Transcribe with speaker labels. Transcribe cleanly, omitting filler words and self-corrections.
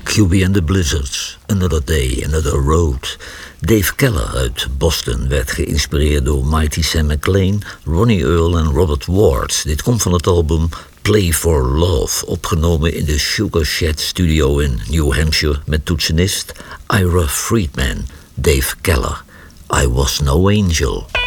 Speaker 1: QB and the Blizzards, Another Day, Another Road. Dave Keller uit Boston werd geïnspireerd door Mighty Sam McLean, Ronnie Earl en Robert Ward. Dit komt van het album Play for Love, opgenomen in de Sugar Shed Studio in New Hampshire met toetsenist Ira Friedman. Dave Keller, I Was No Angel.